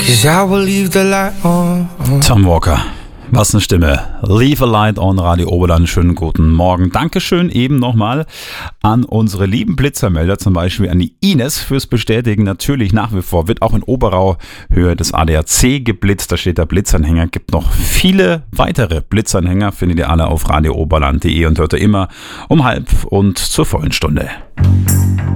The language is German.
'Cause I will leave the light on. Tom Walker. Was eine Stimme. Leave a Light on, Radio Oberland. Schönen guten Morgen. Dankeschön eben nochmal an unsere lieben Blitzermelder, zum Beispiel an die Ines fürs Bestätigen. Natürlich nach wie vor wird auch in Oberau Höhe des ADAC geblitzt. Da steht der Blitzanhänger. Gibt noch viele weitere Blitzanhänger. Findet ihr alle auf radiooberland.de und hört ihr immer um 12:30 und zur vollen Stunde.